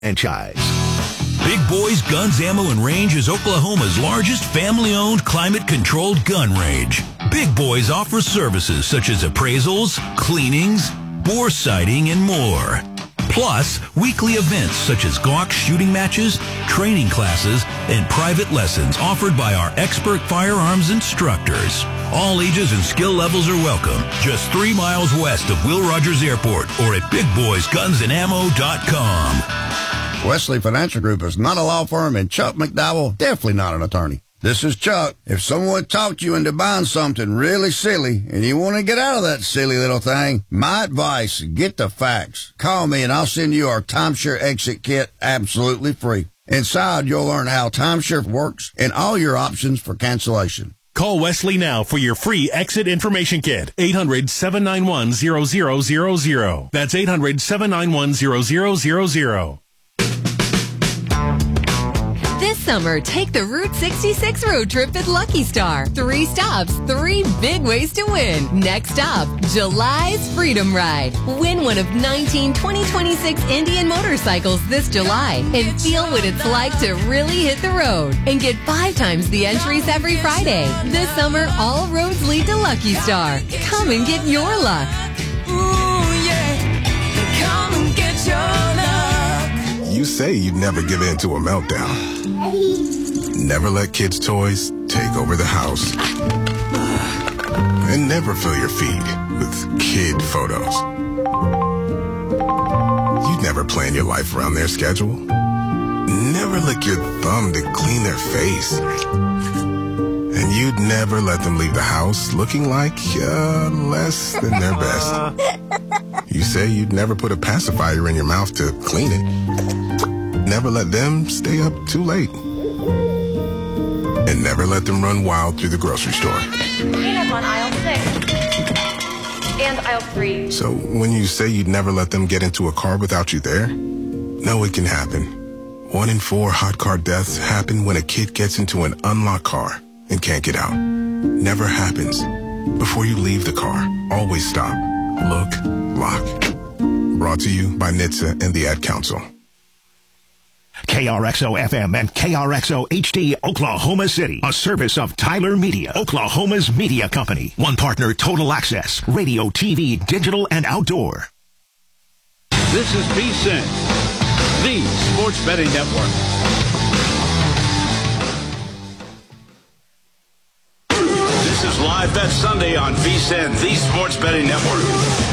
franchise. Big Boys Guns, Ammo, and Range is Oklahoma's largest family-owned, climate-controlled gun range. Big Boys offers services such as appraisals, cleanings, bore sighting, and more. Plus, weekly events such as Glock shooting matches, training classes, and private lessons offered by our expert firearms instructors. All ages and skill levels are welcome. Just 3 miles west of Will Rogers Airport or at BigBoysGunsAndAmmo.com. Wesley Financial Group is not a law firm, and Chuck McDowell definitely not an attorney. This is Chuck. If someone talked you into buying something really silly and you want to get out of that silly little thing, my advice, get the facts. Call me and I'll send you our timeshare exit kit absolutely free. Inside, you'll learn how timeshare works and all your options for cancellation. Call Wesley now for your free exit information kit. 800-791-0000. That's 800-791-0000. This summer, take the Route 66 road trip at Lucky Star. 3 stops, 3 big ways to win. Next stop, July's Freedom Ride. Win one of 19 2026 Indian motorcycles this July and feel what it's like to really hit the road. And get 5 times the entries every Friday. This summer, all roads lead to Lucky Star. Come and get your luck. Ooh, yeah. Come and get your luck. You say you'd never give in to a meltdown. Never let kids' toys take over the house. And never fill your feed with kid photos. You'd never plan your life around their schedule. Never lick your thumb to clean their face. And you'd never let them leave the house looking like less than their best. You say you'd never put a pacifier in your mouth to clean it. Never let them stay up too late. And never let them run wild through the grocery store. Peanuts on aisle 6 and aisle 3. So when you say you'd never let them get into a car without you there, no, it can happen. 1 in 4 hot car deaths happen when a kid gets into an unlocked car and can't get out. Never happens. Before you leave the car, always stop, look, lock. Brought to you by NHTSA and the Ad Council. KRXO-FM and KRXO-HD, Oklahoma City. A service of Tyler Media, Oklahoma's media company. One partner, Total Access, radio, TV, digital, and outdoor. This is VSiN, the Sports Betting Network. This is Live Bet Sunday on VSiN, the Sports Betting Network.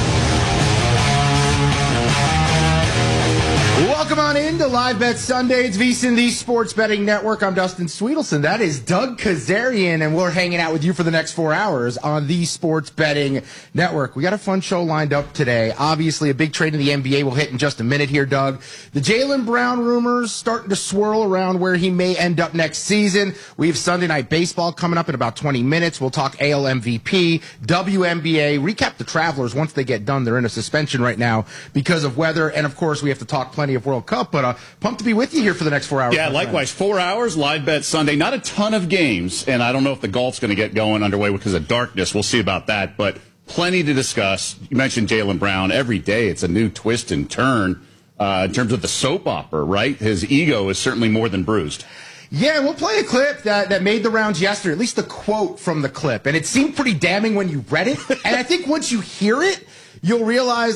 Welcome on into Live Bet Sunday. It's VSiN, the Sports Betting Network. I'm Dustin Sweetelson. That is Doug Kazarian, and we're hanging out with you for the next 4 hours on the Sports Betting Network. We got a fun show lined up today. Obviously, a big trade in the NBA will hit in just a minute here, Doug. The Jaylen Brown rumors starting to swirl around where he may end up next season. We have Sunday Night Baseball coming up in about 20 minutes. We'll talk AL MVP, WNBA, recap the Travelers once they get done. They're in a suspension right now because of weather, and of course, we have to talk plenty of World Cup, but pumped to be with you here for the next 4 hours. Yeah, likewise. 4 hours, Live Bet Sunday. Not a ton of games, and I don't know if the golf's going to get going underway because of darkness. We'll see about that, but plenty to discuss. You mentioned Jaylen Brown. Every day it's a new twist and turn in terms of the soap opera, right? His ego is certainly more than bruised. Yeah, and we'll play a clip that made the rounds yesterday, at least the quote from the clip, and it seemed pretty damning when you read it, and I think once you hear it, you'll realize,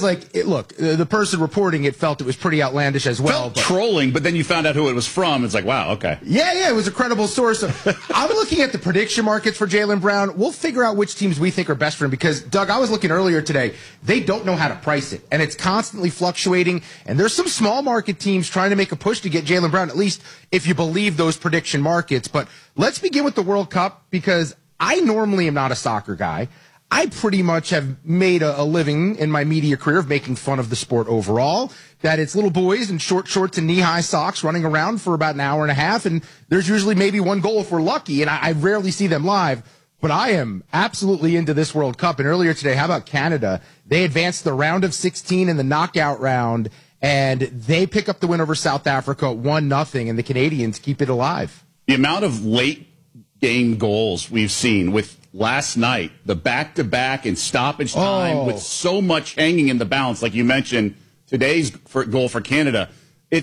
the person reporting it felt it was pretty outlandish as well. Felt trolling, but then you found out who it was from. It's like, wow, okay. Yeah, it was a credible source. So I'm looking at the prediction markets for Jaylen Brown. We'll figure out which teams we think are best for him because, Doug, I was looking earlier today. They don't know how to price it, and it's constantly fluctuating, and there's some small market teams trying to make a push to get Jaylen Brown, at least if you believe those prediction markets. But let's begin with the World Cup because I normally am not a soccer guy. I pretty much have made a living in my media career of making fun of the sport overall, that it's little boys in short shorts and knee-high socks running around for about an hour and a half, and there's usually maybe one goal if we're lucky, and I rarely see them live. But I am absolutely into this World Cup. And earlier today, how about Canada? They advanced the round of 16 in the knockout round, and they pick up the win over South Africa 1-0, and the Canadians keep it alive. The amount of late game goals we've seen with last night, the back-to-back and stoppage time with so much hanging in the balance, like you mentioned, today's goal for Canada, it's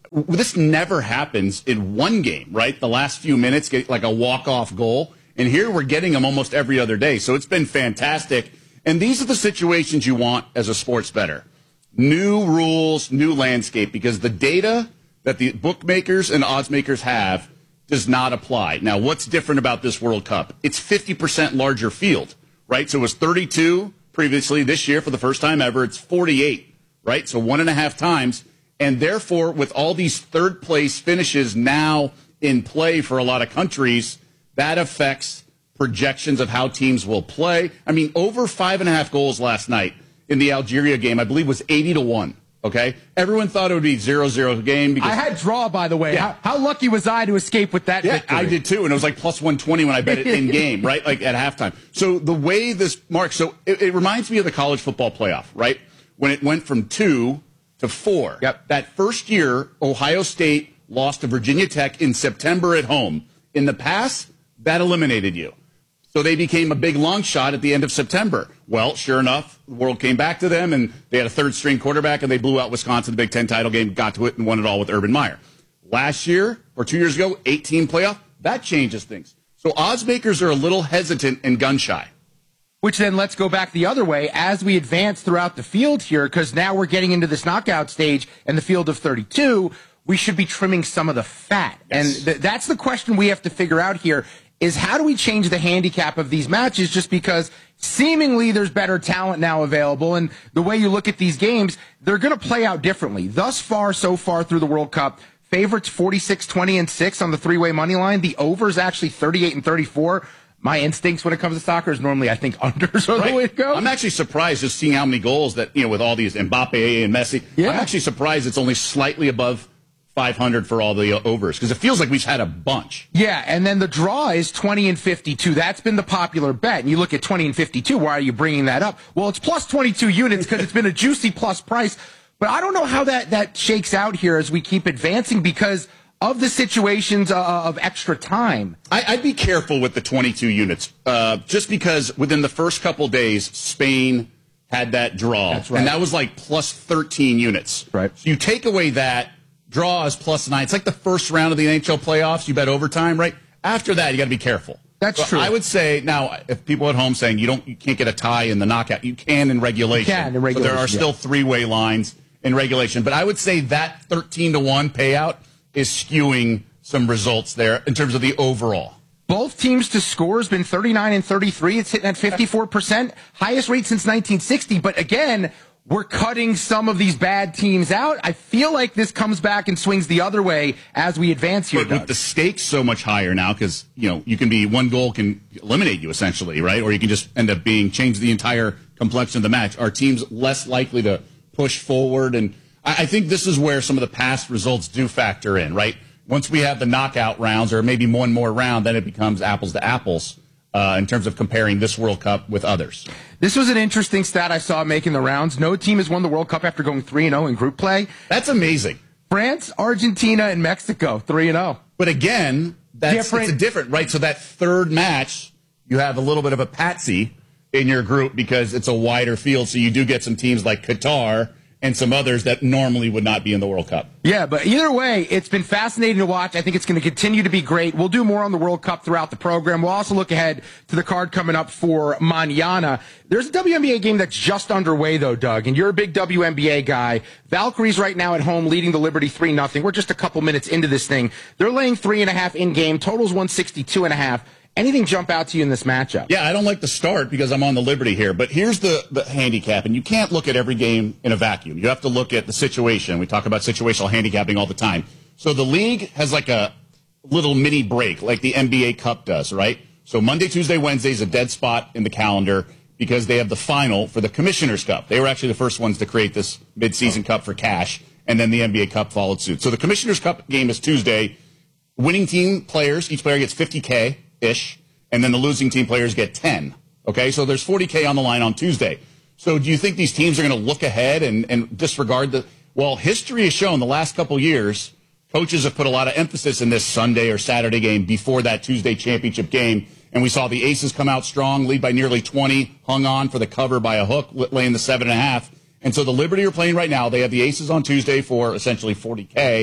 This never happens in one game, right? The last few minutes get like a walk-off goal. And here we're getting them almost every other day. So it's been fantastic. And these are the situations you want as a sports bettor. New rules, new landscape, because the data that the bookmakers and odds makers have does not apply. Now, what's different about this World Cup? It's 50% larger field, right? So it was 32 previously. This year, for the first time ever, it's 48, right? So 1.5 times. And therefore, with all these third-place finishes now in play for a lot of countries, that affects projections of how teams will play. I mean, over 5.5 goals last night in the Algeria game, I believe, was 80-1. Okay? Everyone thought it would be 0-0 game. Because I had draw, by the way. Yeah. How lucky was I to escape with that victory? I did too, and it was like plus 120 when I bet it in game, right? Like at halftime. So the way this marks, so it reminds me of the college football playoff, right? When it went from 2 to 4. Yep. That first year, Ohio State lost to Virginia Tech in September at home. In the past, that eliminated you. So they became a big long shot at the end of September. Well, sure enough, the world came back to them, and they had a third-string quarterback, and they blew out Wisconsin in the Big Ten title game, got to it, and won it all with Urban Meyer. Last year, or 2 years ago, 18 playoff, that changes things. So odds makers are a little hesitant and gun-shy. Which then let's go back the other way as we advance throughout the field here, because now we're getting into this knockout stage and the field of 32. We should be trimming some of the fat. Yes. And that's the question we have to figure out here is how do we change the handicap of these matches just because seemingly there's better talent now available. And the way you look at these games, they're going to play out differently. Thus far, so far through the World Cup, favorites 46, 20, and 6 on the three-way money line. The over is actually 38 and 34. My instincts when it comes to soccer is normally, I think, unders are the way to go. I'm actually surprised just seeing how many goals that, with all these Mbappe and Messi. Yeah. I'm actually surprised it's only slightly above 500 for all the overs because it feels like we've had a bunch. Yeah, and then the draw is 20 and 52. That's been the popular bet. And you look at 20 and 52, why are you bringing that up? Well, it's plus 22 units because it's been a juicy plus price. But I don't know how that shakes out here as we keep advancing because of the situations of extra time. I'd be careful with the 22 units, just because within the first couple days, Spain had that draw. That's right. And that was like plus 13 units. Right. So you take away that, draw is plus 9. It's like the first round of the NHL playoffs. You bet overtime, right? After that, you got to be careful. That's true. I would say, now, if people at home saying you can't get a tie in the knockout, you can in regulation. You can in regulation. So there are still three-way lines in regulation. But I would say that 13-1 payout is skewing some results there in terms of the overall. Both teams to score has been 39 and 33. It's hitting at 54%. Highest rate since 1960. But again, we're cutting some of these bad teams out. I feel like this comes back and swings the other way as we advance here. But with the stakes so much higher now, because you can be one goal can eliminate you essentially, right? Or you can just end up change the entire complexion of the match. Are teams less likely to push forward? And I think this is where some of the past results do factor in, right? Once we have the knockout rounds or maybe one more round, then it becomes apples to apples in terms of comparing this World Cup with others. This was an interesting stat I saw making the rounds. No team has won the World Cup after going 3-0 in group play. That's amazing. France, Argentina, and Mexico, 3-0. But again, it's different, right? So that third match, you have a little bit of a patsy in your group because it's a wider field. So you do get some teams like Qatar and some others that normally would not be in the World Cup. Yeah, but either way, it's been fascinating to watch. I think it's going to continue to be great. We'll do more on the World Cup throughout the program. We'll also look ahead to the card coming up for mañana. There's a WNBA game that's just underway, though, Doug, and you're a big WNBA guy. Valkyries right now at home leading the Liberty 3-0. We're just a couple minutes into this thing. They're laying 3.5 in-game. Total's 162.5. Anything jump out to you in this matchup? Yeah, I don't like the start because I'm on the Liberty here, but here's the handicap, and you can't look at every game in a vacuum. You have to look at the situation. We talk about situational handicapping all the time. So the league has like a little mini break like the NBA Cup does, right? So Monday, Tuesday, Wednesday is a dead spot in the calendar because they have the final for the Commissioner's Cup. They were actually the first ones to create this midseason cup for cash, and then the NBA Cup followed suit. So the Commissioner's Cup game is Tuesday. Winning team players, each player gets $50K-ish, and then the losing team players get 10. Okay, so there's $40K on the line on Tuesday. So do you think these teams are going to look ahead and disregard the... Well, history has shown the last couple years, coaches have put a lot of emphasis in this Sunday or Saturday game before that Tuesday championship game, and we saw the Aces come out strong, lead by nearly 20, hung on for the cover by a hook, laying the 7.5. And so the Liberty are playing right now. They have the Aces on Tuesday for essentially $40K.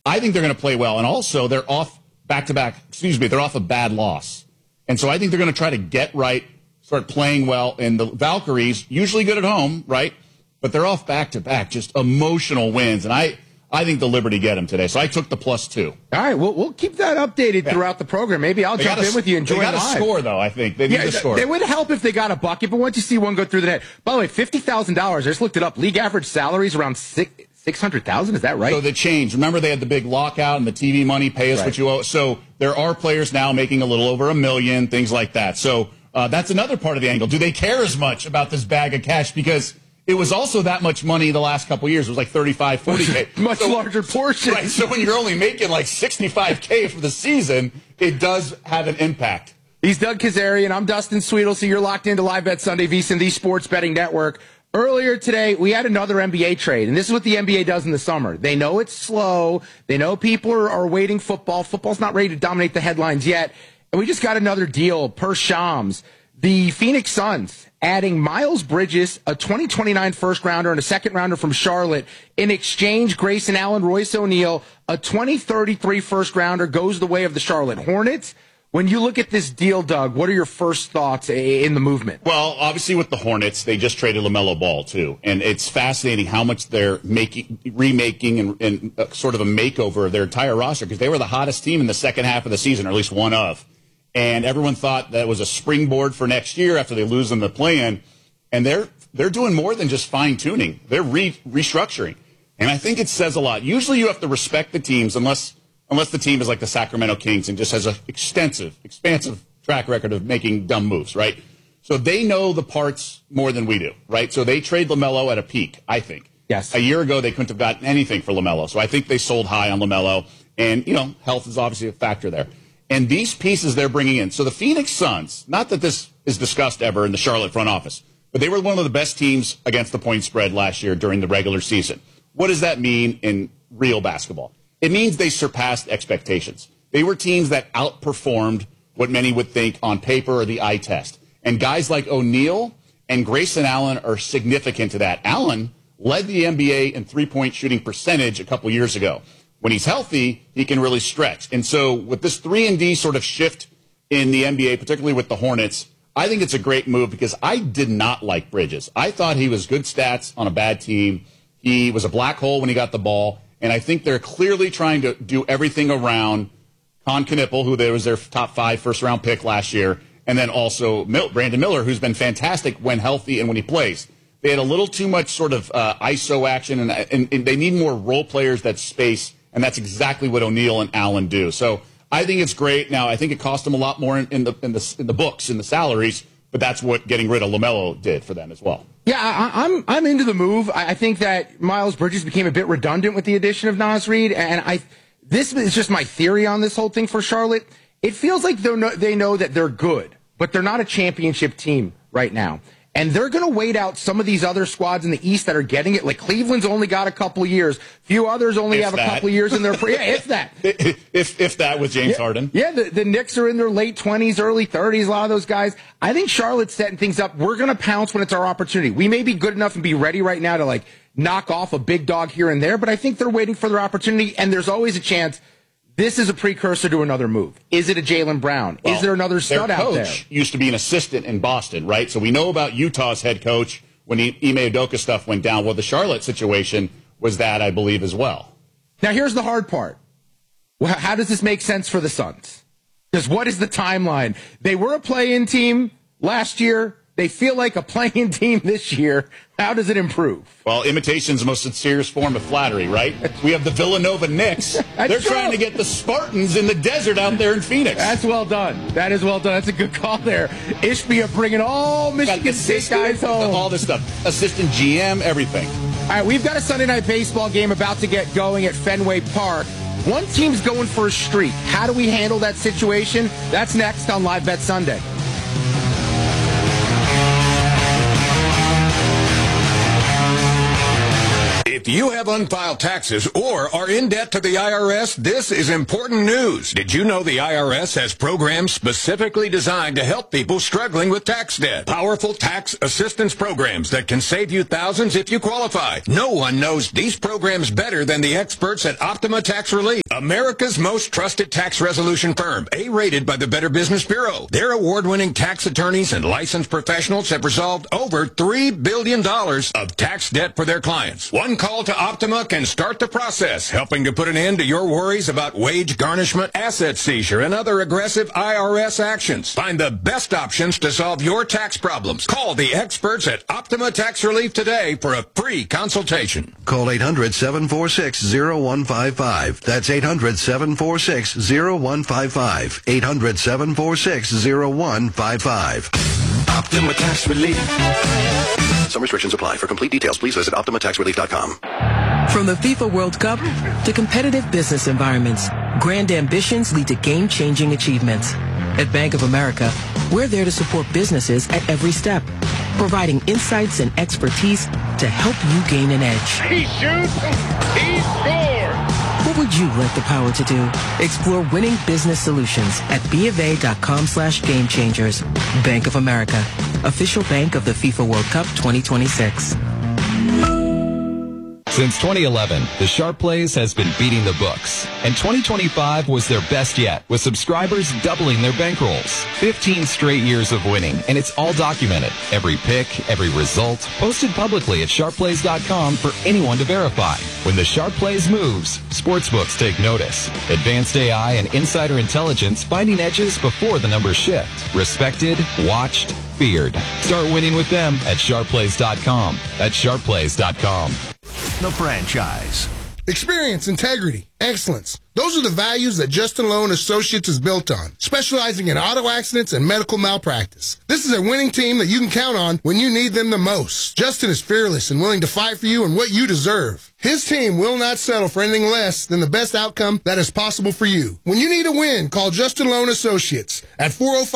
I think they're going to play well. And also, they're off they're off a bad loss. And so I think they're going to try to get right, start playing well. And the Valkyries, usually good at home, right? But they're off back-to-back, just emotional wins. And I think the Liberty get them today. So I took the +2. All right, we'll keep that updated throughout the program. Maybe I'll jump in with you and join live. They got to score, though, I think. They need to score. It would help if they got a bucket, but once you see one go through the net. By the way, $50,000, I just looked it up. League average salaries around $600,000, is that right? So they changed. Remember, they had the big lockout and the TV money, pay us what you owe. So there are players now making a little over $1 million, things like that. So that's another part of the angle. Do they care as much about this bag of cash? Because it was also that much money the last couple of years. It was like 35, 40K. Much larger portion. Right. So when you're only making like 65K for the season, it does have an impact. He's Doug Kazarian. I'm Dustin Sweetle. So you're locked into Live Bet Sunday, VSiN, the Sports Betting Network. Earlier today, we had another NBA trade, and this is what the NBA does in the summer. They know it's slow. They know people are waiting football. Football's not ready to dominate the headlines yet. And we just got another deal per Shams. The Phoenix Suns adding Miles Bridges, a 2029 first rounder and a second rounder from Charlotte. In exchange, Grayson Allen, Royce O'Neal, a 2033 first rounder goes the way of the Charlotte Hornets. When you look at this deal, Doug, what are your first thoughts in the movement? Well, obviously with the Hornets, they just traded LaMelo Ball, too. And it's fascinating how much they're remaking and sort of a makeover of their entire roster, because they were the hottest team in the second half of the season, or at least one of. And everyone thought that was a springboard for next year after they lose them the play-in. And they're doing more than just fine-tuning. They're restructuring. And I think it says a lot. Usually you have to respect the teams unless the team is like the Sacramento Kings and just has an expansive track record of making dumb moves, right? So they know the parts more than we do, right? So they trade LaMelo at a peak, I think. Yes. A year ago, they couldn't have gotten anything for LaMelo. So I think they sold high on LaMelo. And, health is obviously a factor there. And these pieces they're bringing in. So the Phoenix Suns, not that this is discussed ever in the Charlotte front office, but they were one of the best teams against the point spread last year during the regular season. What does that mean in real basketball? It means they surpassed expectations. They were teams that outperformed what many would think on paper or the eye test. And guys like O'Neal and Grayson Allen are significant to that. Allen led the NBA in three-point shooting percentage a couple years ago. When he's healthy, he can really stretch. And so with this 3-and-D sort of shift in the NBA, particularly with the Hornets, I think it's a great move because I did not like Bridges. I thought he was good stats on a bad team. He was a black hole when he got the ball. And I think they're clearly trying to do everything around Con Knipple, who was their top 5 first-round pick last year, and then also Brandon Miller, who's been fantastic when healthy and when he plays. They had a little too much sort of ISO action, and they need more role players that space, and that's exactly what O'Neal and Allen do. So I think it's great. Now, I think it cost them a lot more in the books, in the salaries, but that's what getting rid of LaMelo did for them as well. Yeah, I'm into the move. I think that Miles Bridges became a bit redundant with the addition of Naz Reid, and this is just my theory on this whole thing for Charlotte. It feels like they know that they're good, but they're not a championship team right now. And they're going to wait out some of these other squads in the East that are getting it. Like Cleveland's only got a couple of years. Few others only have a couple of years in their if that. If that with James Harden. Yeah, the Knicks are in their late 20s, early 30s, a lot of those guys. I think Charlotte's setting things up. We're going to pounce when it's our opportunity. We may be good enough and be ready right now to knock off a big dog here and there, but I think they're waiting for their opportunity, and there's always a chance this is a precursor to another move. Is it a Jaylen Brown? Well, is there another stud out there? Their coach used to be an assistant in Boston, right? So we know about Utah's head coach when Ime Udoka stuff went down. Well, the Charlotte situation was that, I believe, as well. Now, here's the hard part. Well, how does this make sense for the Suns? Because what is the timeline? They were a play-in team last year. They feel like a play-in team this year. How does it improve? Well, imitation's the most sincerest form of flattery, right? We have the Villanova Knicks. They're trying to get the Spartans in the desert out there in Phoenix. That's well done. That is well done. That's a good call there. Ishbia bringing all Michigan State guys home. All this stuff. Assistant GM, everything. All right, we've got a Sunday night baseball game about to get going at Fenway Park. One team's going for a streak. How do we handle that situation? That's next on Live Bet Sunday. If you have unfiled taxes or are in debt to the IRS, this is important news. Did you know the IRS has programs specifically designed to help people struggling with tax debt? Powerful tax assistance programs that can save you thousands if you qualify. No one knows these programs better than the experts at Optima Tax Relief, America's most trusted tax resolution firm, A-rated by the Better Business Bureau. Their award-winning tax attorneys and licensed professionals have resolved over $3 billion of tax debt for their clients. One call to Optima can start the process, helping to put an end to your worries about wage garnishment, asset seizure, and other aggressive IRS actions. Find the best options to solve your tax problems. Call the experts at Optima Tax Relief today for a free consultation. Call 800-746-0155. That's 800-746-0155. 800-746-0155. Optima Tax Relief. Some restrictions apply. For complete details, please visit OptimaTaxRelief.com. From the FIFA World Cup to competitive business environments, grand ambitions lead to game-changing achievements. At Bank of America, we're there to support businesses at every step, providing insights and expertise to help you gain an edge. He shoots, he scores! What would you like the power to do? Explore winning business solutions at BofA.com/gamechangers. Bank of America, official bank of the FIFA World Cup 2026. Since 2011, the Sharp Plays has been beating the books, and 2025 was their best yet, with subscribers doubling their bankrolls. 15 straight years of winning, and it's all documented. Every pick, every result, posted publicly at sharpplays.com for anyone to verify. When the Sharp Plays moves, sportsbooks take notice. Advanced AI and insider intelligence finding edges before the numbers shift. Respected, watched, feared. Start winning with them at sharpplays.com. That's sharpplays.com. The franchise. Experience, integrity, excellence. Those are the values that Justin Lowe & Associates is built on, specializing in auto accidents and medical malpractice. This is a winning team that you can count on when you need them the most. Justin is fearless and willing to fight for you and what you deserve. His team will not settle for anything less than the best outcome that is possible for you. When you need a win, call Justin Lowe & Associates at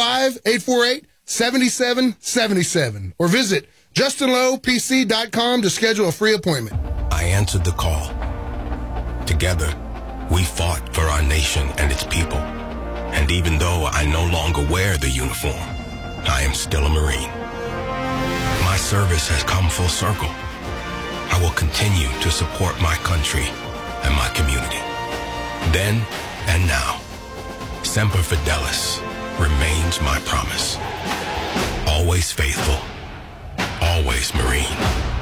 405-848-7777 or visit JustinLowePC.com to schedule a free appointment. I answered the call. Together, we fought for our nation and its people. And even though I no longer wear the uniform, I am still a Marine. My service has come full circle. I will continue to support my country and my community. Then and now, Semper Fidelis remains my promise. Always faithful. Always Marine.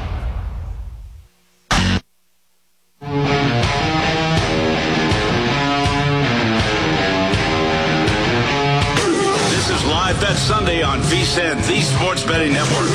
This is Live Bet Sunday on VSiN, the Sports Betting Network.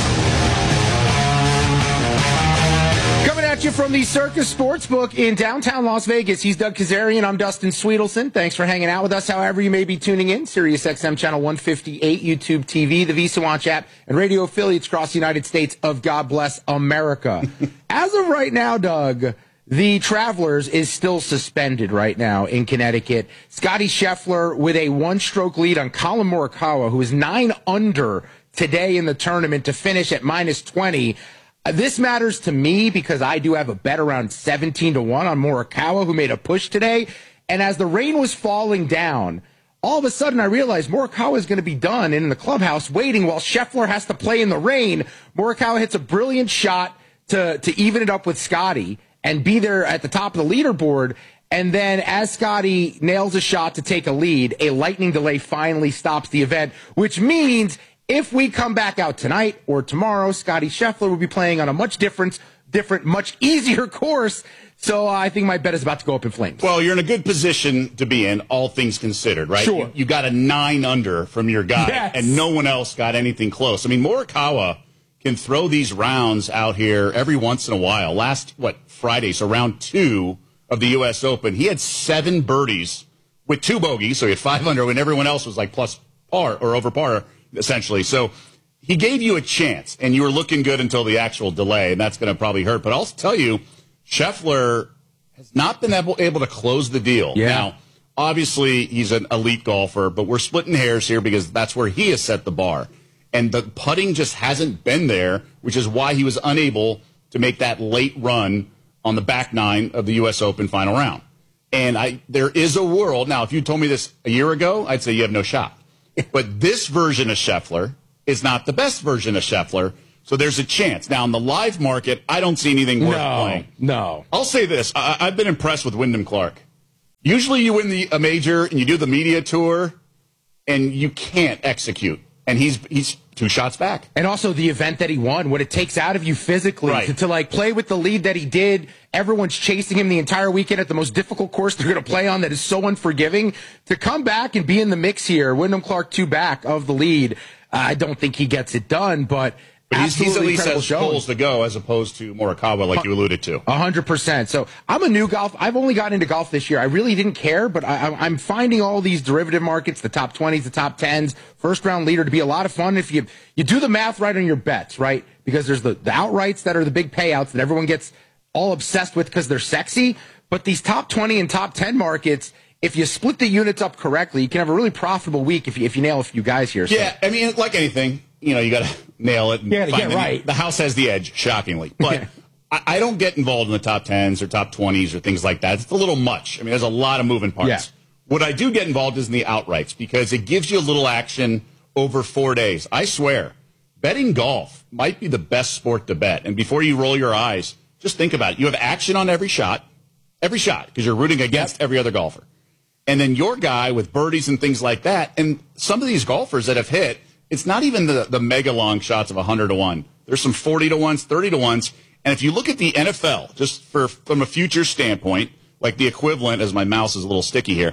Coming at you from the Circus Sportsbook in downtown Las Vegas. He's Doug Kazarian. I'm Dustin Sweetelson. Thanks for hanging out with us. However you may be tuning in, Sirius XM Channel 158, YouTube TV, the Visa Watch app, and radio affiliates across the United States of God Bless America. As of right now, Doug, the Travelers is still suspended right now in Connecticut. Scotty Scheffler with a one-stroke lead on Colin Morikawa, who is 9 under today in the tournament to finish at -20. This matters to me because I do have a bet around 17-1 on Morikawa, who made a push today. And as the rain was falling down, all of a sudden I realized Morikawa is going to be done in the clubhouse waiting while Scheffler has to play in the rain. Morikawa hits a brilliant shot to even it up with Scotty and be there at the top of the leaderboard. And then as Scotty nails a shot to take a lead, a lightning delay finally stops the event, which means if we come back out tonight or tomorrow, Scotty Scheffler will be playing on a much different, much easier course. So I think my bet is about to go up in flames. Well, you're in a good position to be in, all things considered, right? Sure. You got a 9 under from your guy, yes, and no one else got anything close. I mean, Morikawa can throw these rounds out here every once in a while. Last, Friday, so round 2 of the U.S. Open, he had 7 birdies with 2 bogeys, so he had 5 under, when everyone else was like plus par or over par, essentially. So he gave you a chance, and you were looking good until the actual delay, and that's going to probably hurt. But I'll tell you, Scheffler has not been able to close the deal. Yeah. Now, obviously, he's an elite golfer, but we're splitting hairs here because that's where he has set the bar. And the putting just hasn't been there, which is why he was unable to make that late run on the back nine of the U.S. Open final round. And there is a world. Now, if you told me this a year ago, I'd say you have no shot. But this version of Scheffler is not the best version of Scheffler, so there's a chance. Now, in the live market, I don't see anything worth playing. No. I'll say this. I've been impressed with Wyndham Clark. Usually you win a major and you do the media tour, and you can't execute. And he's 2 shots back. And also the event that he won, what it takes out of you physically to like play with the lead that he did. Everyone's chasing him the entire weekend at the most difficult course they're going to play on that is so unforgiving. To come back and be in the mix here, Wyndham Clark 2 back of the lead, I don't think he gets it done, but he's at least has holes to go as opposed to Morikawa, like you alluded to. 100%. So I'm a new golf. I've only gotten into golf this year. I really didn't care, but I'm finding all these derivative markets, the top 20s, the top 10s, first-round leader to be a lot of fun if you do the math right on your bets, right? Because there's the outrights that are the big payouts that everyone gets all obsessed with because they're sexy. But these top 20 and top 10 markets, if you split the units up correctly, you can have a really profitable week if you nail a few guys here. So. Yeah, I mean, like anything, you got to nail it. And you got to get right. The house has the edge, shockingly. But I don't get involved in the top 10s or top 20s or things like that. It's a little much. I mean, there's a lot of moving parts. Yeah. What I do get involved is in the outrights because it gives you a little action over 4 days. I swear, betting golf might be the best sport to bet. And before you roll your eyes, just think about it. You have action on every shot, because you're rooting against every other golfer. And then your guy with birdies and things like that. And some of these golfers that have hit, it's not even the mega long shots of 100 to 1. There's some 40 to 1s, 30 to 1s. And if you look at the NFL, just from a future standpoint, like the equivalent, as my mouse is a little sticky here,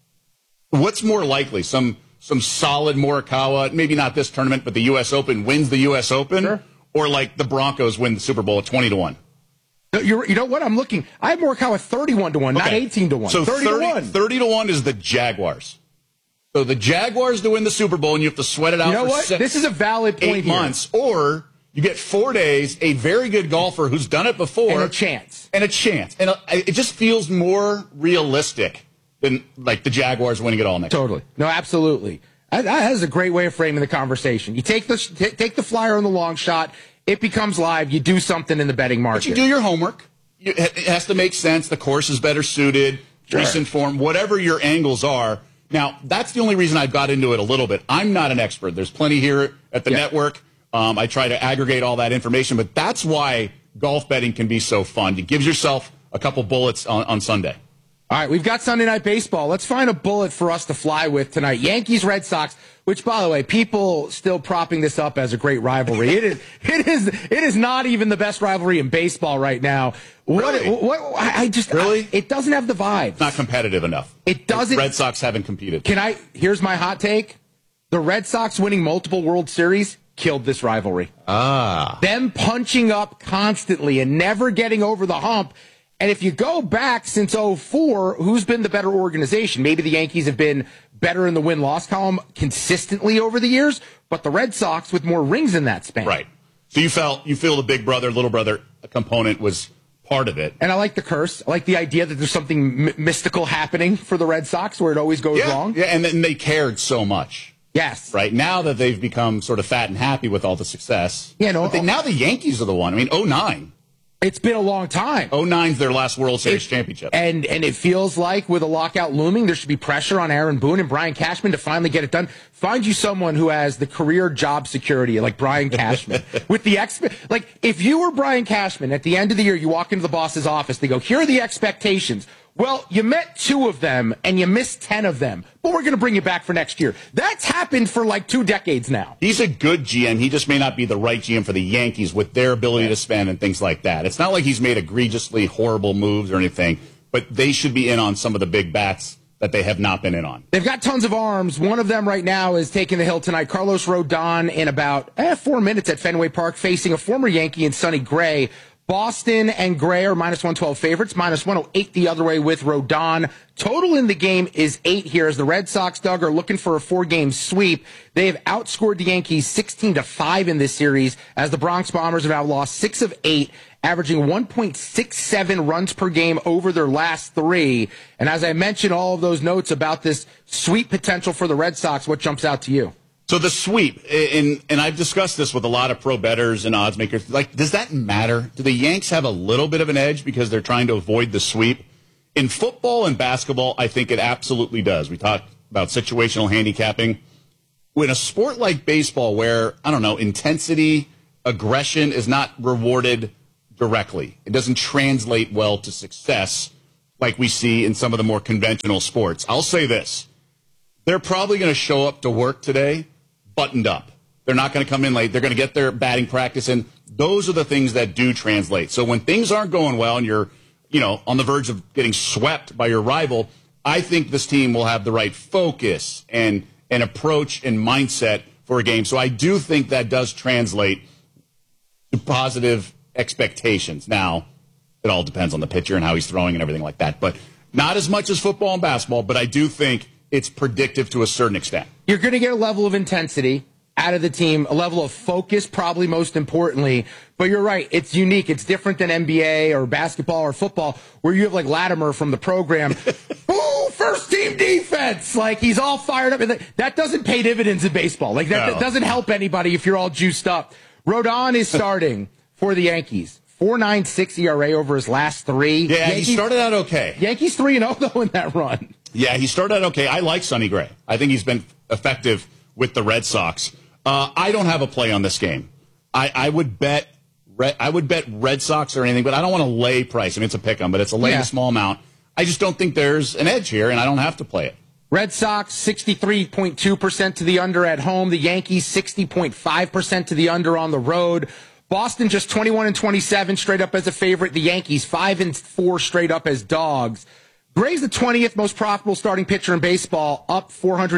what's more likely? Some solid Morikawa, maybe not this tournament, but the U.S. Open wins the U.S. Open? Sure. Or like the Broncos win the Super Bowl at 20 to 1? You know what? I'm looking. I have Morikawa 31 to 1, not 18 to 1. So 30 to 1. 30 to 1 is the Jaguars. So the Jaguars to win the Super Bowl, and you have to sweat it out for what? This is a valid point 8 months. Or you get 4 days, a very good golfer who's done it before. And a chance. And it just feels more realistic than like the Jaguars winning it all next year. Totally. No, absolutely. That is a great way of framing the conversation. You take the flyer on the long shot. It becomes live. You do something in the betting market. But you do your homework. It has to make sense. The course is better suited, recent form, whatever your angles are. Now, that's the only reason I got into it a little bit. I'm not an expert. There's plenty here at the network. I try to aggregate all that information, but that's why golf betting can be so fun. It gives yourself a couple bullets on Sunday. All right, we've got Sunday Night Baseball. Let's find a bullet for us to fly with tonight. Yankees, Red Sox, which, by the way, people still propping this up as a great rivalry. It is not even the best rivalry in baseball right now. Really? It doesn't have the vibe. It's not competitive enough. It doesn't. Red Sox haven't competed. Here's my hot take. The Red Sox winning multiple World Series killed this rivalry. Them punching up constantly and never getting over the hump. And if you go back since 2004, who's been the better organization? Maybe the Yankees have been better in the win-loss column consistently over the years, but the Red Sox with more rings in that span. Right. So you feel the big brother, little brother component was part of it. And I like the curse. I like the idea that there's something mystical happening for the Red Sox where it always goes wrong. Yeah, and then they cared so much. Yes. Right. Now that they've become sort of fat and happy with all the success. Yeah, no. Now the Yankees are the one. I mean, 2009. It's been a long time. 2009's their last World Series championship. And it feels like with a lockout looming, there should be pressure on Aaron Boone and Brian Cashman to finally get it done. Find you someone who has the career job security like Brian Cashman. With the if you were Brian Cashman, at the end of the year, you walk into the boss's office, they go, here are the expectations. Well, you met 2 of them and you missed 10 of them, but we're going to bring you back for next year. That's happened for like 2 decades now. He's a good GM. He just may not be the right GM for the Yankees with their ability to spend and things like that. It's not like he's made egregiously horrible moves or anything, but they should be in on some of the big bats that they have not been in on. They've got tons of arms. One of them right now is taking the hill tonight. Carlos Rodon in about 4 minutes at Fenway Park facing a former Yankee in Sonny Gray. Boston and Gray are minus 112 favorites, minus 108 the other way with Rodon. Total in the game is 8 here as the Red Sox, Doug, are looking for a 4-game sweep. They have outscored the Yankees 16-5 in this series as the Bronx Bombers have now lost 6 of 8, averaging 1.67 runs per game over their last 3. And as I mentioned, all of those notes about this sweep potential for the Red Sox, what jumps out to you? So the sweep, and I've discussed this with a lot of pro bettors and odds makers. Like, does that matter? Do the Yanks have a little bit of an edge because they're trying to avoid the sweep? In football and basketball, I think it absolutely does. We talked about situational handicapping. In a sport like baseball where, I don't know, intensity, aggression is not rewarded directly. It doesn't translate well to success like we see in some of the more conventional sports. I'll say this. They're probably going to show up to work today buttoned up. They're not going to come in late. They're going to get their batting practice in. Those are the things that do translate. So when things aren't going well and you're, on the verge of getting swept by your rival, I think this team will have the right focus and approach and mindset for a game. So I do think that does translate to positive expectations. Now, it all depends on the pitcher and how he's throwing and everything like that. But not as much as football and basketball, but I do think it's predictive to a certain extent. You're going to get a level of intensity out of the team, a level of focus, probably most importantly. But you're right, it's unique. It's different than NBA or basketball or football, where you have like Latimer from the program. Ooh, first team defense! Like, he's all fired up. That doesn't pay dividends in baseball. Like, that doesn't help anybody if you're all juiced up. Rodon is starting for the Yankees. 4.96 ERA over his last three. Yeah, Yankees, he started out okay. Yankees 3-0, though, in that run. Yeah, he started out okay. I like Sonny Gray. I think he's been effective with the Red Sox. I don't have a play on this game. I would bet Red Sox or anything, but I don't want to lay price. I mean, it's a pick 'em, but it's a lay in a small amount. I just don't think there's an edge here, and I don't have to play it. Red Sox 63.2% to the under at home. The Yankees 60.5% to the under on the road. Boston just 21-27 straight up as a favorite. The Yankees 5-4 straight up as dogs. Gray's the 20th most profitable starting pitcher in baseball, up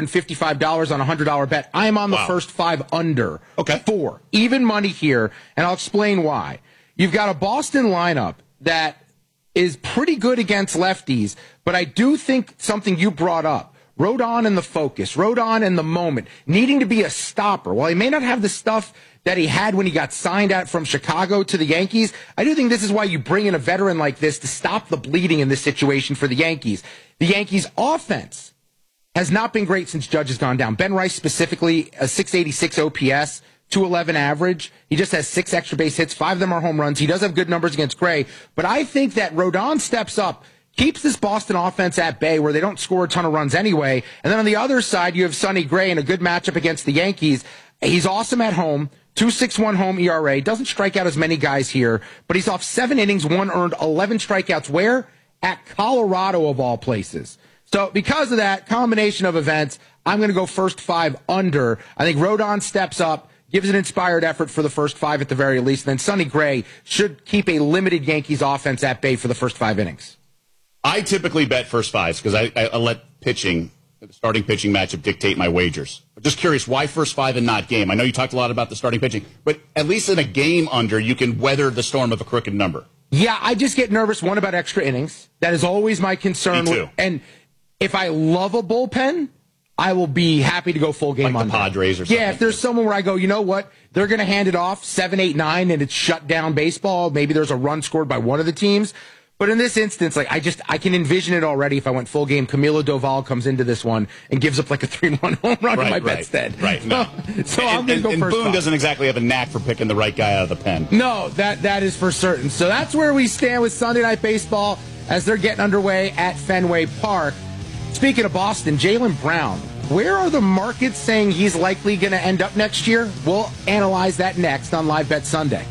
$455 on a $100 bet. I am on the first 5 under. Okay. 4. Even money here, and I'll explain why. You've got a Boston lineup that is pretty good against lefties, but I do think something you brought up, Rodon and the focus, Rodon and the moment, needing to be a stopper. While he may not have the stuff that he had when he got signed out from Chicago to the Yankees, I do think this is why you bring in a veteran like this to stop the bleeding in this situation for the Yankees. The Yankees' offense has not been great since Judge has gone down. Ben Rice specifically, a 686 OPS, 211 average. He just has 6 extra base hits. 5 of them are home runs. He does have good numbers against Gray, but I think that Rodon steps up, keeps this Boston offense at bay where they don't score a ton of runs anyway. And then on the other side, you have Sonny Gray in a good matchup against the Yankees. He's awesome at home. 2.61 home ERA. Doesn't strike out as many guys here, but he's off 7 innings, 1 earned, 11 strikeouts. Where? At Colorado, of all places. So because of that combination of events, I'm going to go first 5 under. I think Rodon steps up, gives an inspired effort for the first 5 at the very least. And then Sonny Gray should keep a limited Yankees offense at bay for the first 5 innings. I typically bet first 5s because I let the starting pitching matchup dictate my wagers. I'm just curious, why first 5 and not game? I know you talked a lot about the starting pitching, but at least in a game under, you can weather the storm of a crooked number. Yeah, I just get nervous, one, about extra innings. That is always my concern. Me too. And if I love a bullpen, I will be happy to go full game like under. the Padres or something. Yeah, if there's someone where I go, you know what, they're going to hand it off 7, 8, 9, and it's shut down baseball. Maybe there's a run scored by one of the teams. But in this instance, like I can envision it already. If I went full game, Camilo Doval comes into this one and gives up like a 3-run home run to my Betstead. Right. No. So I'm going to go and first. Boone doesn't exactly have a knack for picking the right guy out of the pen. No, that is for certain. So that's where we stand with Sunday Night Baseball as they're getting underway at Fenway Park. Speaking of Boston, Jaylen Brown, where are the markets saying he's likely going to end up next year? We'll analyze that next on Live Bet Sunday.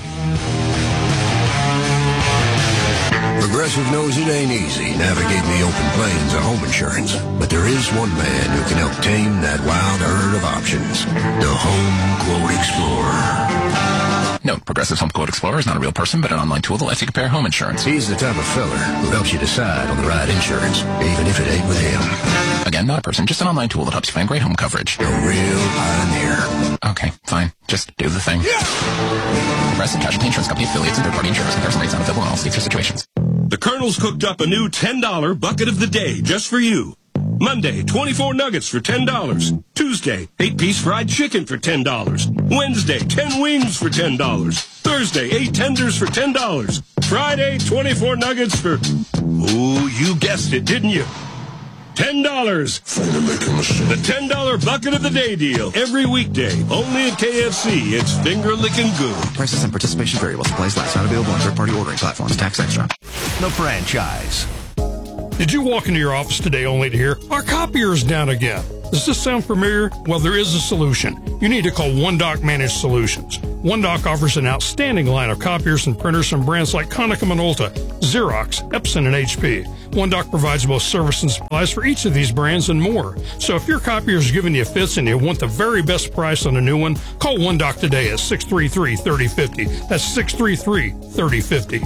Progressive knows it ain't easy navigating the open plains of home insurance, but there is one man who can help tame that wild herd of options. The Home Quote Explorer. Note, Progressive's Home Quote Explorer is not a real person, but an online tool that lets you compare home insurance. He's the type of feller who helps you decide on the right insurance, even if it ain't with him. Again, not a person, just an online tool that helps you find great home coverage. A real pioneer. Okay, fine. Just do the thing. Yeah! Progressive Casualty Insurance Company affiliates and third-party insurers. Comparison rates not available in all states or situations. The Colonel's cooked up a new $10 bucket of the day just for you. Monday, 24 nuggets for $10. Tuesday, 8-piece fried chicken for $10. Wednesday, 10 wings for $10. Thursday, 8 tenders for $10. Friday, 24 nuggets for... Ooh, you guessed it, didn't you? $10. The $10 bucket of the day deal. Every weekday. Only at KFC. It's finger licking good. Prices and participation vary while supplies last. Not available on third-party ordering platforms. Tax extra. The franchise. Did you walk into your office today only to hear, our copier is down again? Does this sound familiar? Well, there is a solution. You need to call OneDoc Managed Solutions. OneDoc offers an outstanding line of copiers and printers from brands like Konica Minolta, Xerox, Epson, and HP. OneDoc provides both service and supplies for each of these brands and more. So if your copier is giving you fits and you want the very best price on a new one, call OneDoc today at 633-3050. That's 633-3050.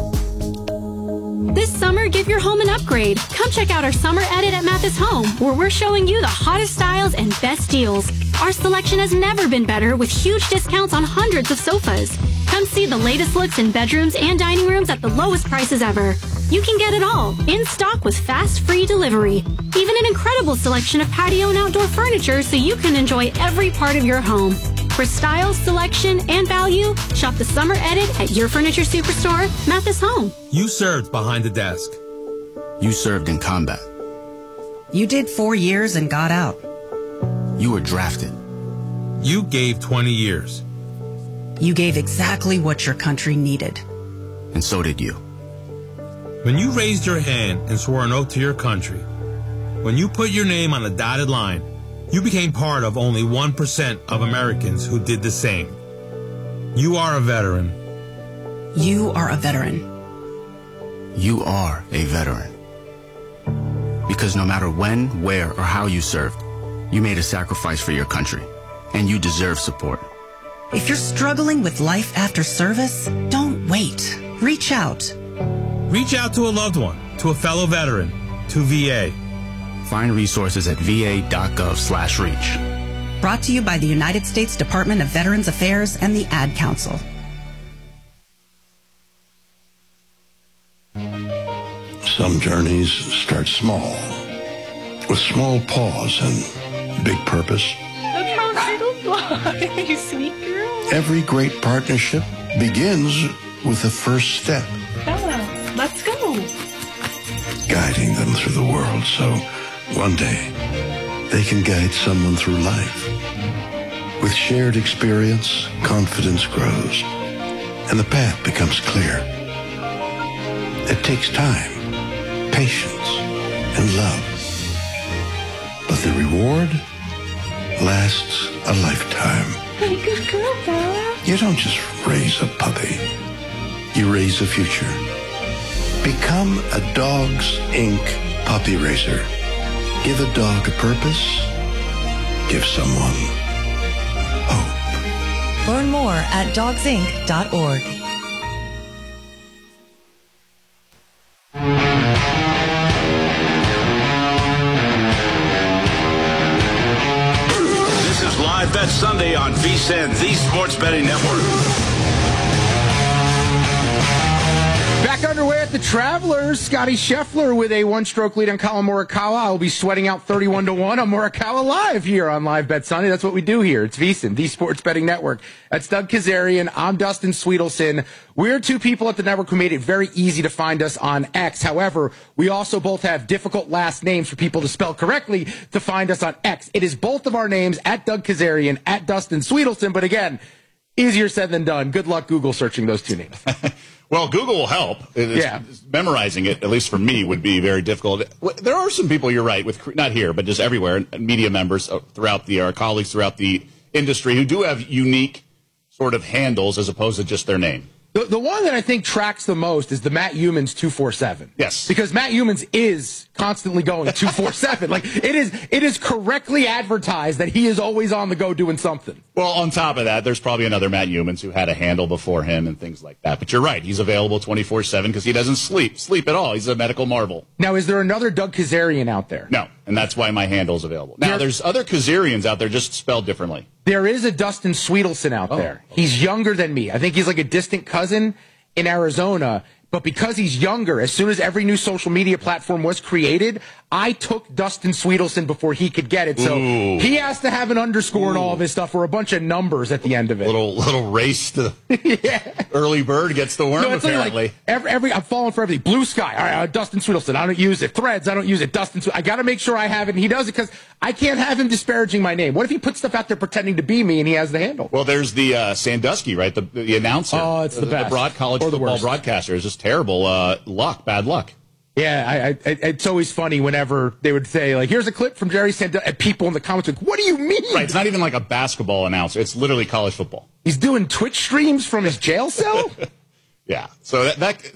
This summer, give your home an upgrade. Come check out our summer edit at Mathis Home, where we're showing you the hottest styles and best deals. Our selection has never been better, with huge discounts on hundreds of sofas. Come see the latest looks in bedrooms and dining rooms at the lowest prices ever. You can get it all, in stock with fast, free delivery. Even an incredible selection of patio and outdoor furniture so you can enjoy every part of your home. For style, selection, and value, shop the summer edit at your furniture superstore, Mathis Home. You served behind the desk. You served in combat. You did 4 years and got out. You were drafted. You gave 20 years. You gave exactly what your country needed. And so did you. When you raised your hand and swore an oath to your country, when you put your name on a dotted line, you became part of only 1% of Americans who did the same. You are a veteran. You are a veteran. You are a veteran. Because no matter when, where, or how you served, you made a sacrifice for your country, and you deserve support. If you're struggling with life after service, don't wait. Reach out. Reach out to a loved one, to a fellow veteran, to VA. Find resources at va.gov/reach. Brought to you by the United States Department of Veterans Affairs and the Ad Council. Some journeys start small, with small pause and big purpose. Look how little fly, you sweet girl. Every great partnership begins with the first step. Bella, let's go. Guiding them through the world so one day they can guide someone through life. With shared experience, confidence grows, and the path becomes clear. It takes time, patience, and love. But the reward lasts a lifetime. Hey, good girl, Bella. You don't just raise a puppy. You raise a future. Become a Dogs Inc. puppy raiser. Give a dog a purpose. Give someone hope. Learn more at dogsinc.org. This is Live Bet Sunday on VSiN, the Sports Betting Network. Back underway at the Travelers, Scotty Scheffler with a one-stroke lead on Colin Morikawa. I'll be sweating out 31-1 on Morikawa live here on Live Bet Sunday. That's what we do here. It's VSiN, the Sports Betting Network. That's Doug Kazarian. I'm Dustin Sweetelson. We're two people at the network who made it very easy to find us on X. However, we also both have difficult last names for people to spell correctly to find us on X. It is both of our names, at Doug Kazarian, at Dustin Sweetelson. But again, easier said than done. Good luck Google searching those two names. Well, Google will help. Memorizing it, at least for me, would be very difficult. There are some people, you're right, with not here, but just everywhere, media members throughout our colleagues throughout the industry who do have unique sort of handles as opposed to just their name. The one that I think tracks the most is the Matt Humans 247. Yes. Because Matt Humans is constantly going 247. Like, it is correctly advertised that he is always on the go doing something. Well, on top of that, there's probably another Matt Humans who had a handle before him and things like that. But you're right. He's available 24/7 because he doesn't sleep at all. He's a medical marvel. Now, is there another Doug Kazarian out there? No. And that's why my handle is available. Now, there's other Kazarians out there just spelled differently. There is a Dustin Sweetelson out there. He's younger than me. I think he's like a distant cousin in Arizona, But because he's younger, as soon as every new social media platform was created, I took Dustin Sweetelson before he could get it. So he has to have an underscore in all of his stuff or a bunch of numbers at the end of it. Little race to early bird gets the worm, no, apparently. Like I'm falling for everything. Blue Sky, all right, Dustin Sweetelson, I don't use it. Threads, I don't use it. Dustin I got to make sure I have it, and he does it because I can't have him disparaging my name. What if he puts stuff out there pretending to be me and he has the handle? Well, there's the Sandusky, right? The announcer. Oh, it's the best. The college football broadcaster. It's just terrible bad luck. Yeah, it's always funny whenever they would say, like, here's a clip from Jerry Sandusky, and people in the comments like, what do you mean? Right, it's not even like a basketball announcer. It's literally college football. He's doing Twitch streams from his jail cell? Yeah, so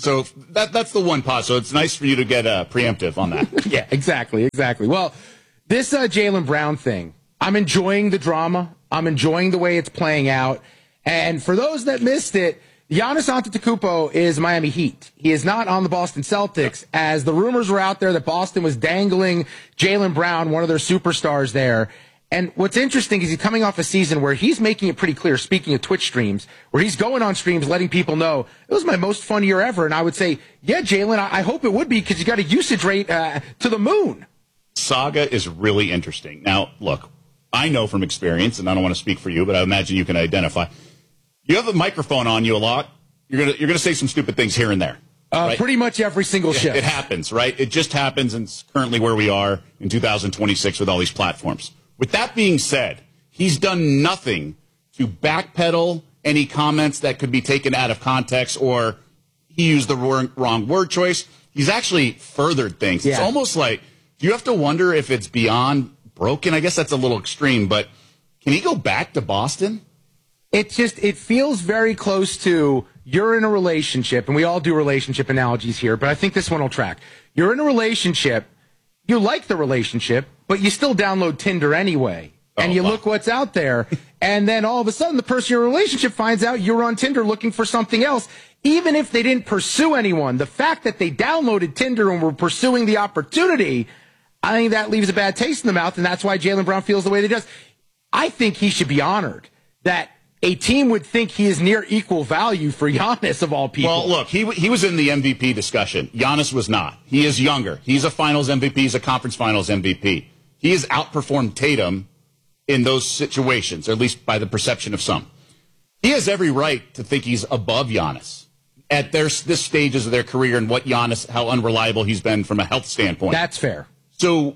that's the one pause. So it's nice for you to get preemptive on that. Yeah, exactly. Well, this Jaylen Brown thing, I'm enjoying the drama. I'm enjoying the way it's playing out. And for those that missed it, Giannis Antetokounmpo is Miami Heat. He is not on the Boston Celtics, as the rumors were out there that Boston was dangling Jaylen Brown, one of their superstars, there. And what's interesting is he's coming off a season where he's making it pretty clear, speaking of Twitch streams, where he's going on streams letting people know, it was my most fun year ever. And I would say, yeah, Jaylen, I hope it would be, because you got a usage rate to the moon. Saga is really interesting. Now, look, I know from experience, and I don't want to speak for you, but I imagine you can identify. You have a microphone on you a lot. You're gonna say some stupid things here and there. Right? Pretty much every single shift. It happens, right? It just happens, and it's currently where we are in 2026 with all these platforms. With that being said, he's done nothing to backpedal any comments that could be taken out of context or he used the wrong word choice. He's actually furthered things. Yeah. It's almost like, you have to wonder if it's beyond broken. I guess that's a little extreme, but can he go back to Boston? It feels very close to, you're in a relationship, and we all do relationship analogies here, but I think this one will track. You're in a relationship, you like the relationship, but you still download Tinder anyway, and you look what's out there, and then all of a sudden the person in your relationship finds out you're on Tinder looking for something else. Even if they didn't pursue anyone, the fact that they downloaded Tinder and were pursuing the opportunity, I think that leaves a bad taste in the mouth, and that's why Jaylen Brown feels the way that he does. I think he should be honored that a team would think he is near equal value for Giannis, of all people. Well, look, he was in the MVP discussion. Giannis was not. He is younger. He's a finals MVP. He's a conference finals MVP. He has outperformed Tatum in those situations, or at least by the perception of some. He has every right to think he's above Giannis at this stages of their career and how unreliable he's been from a health standpoint. That's fair. So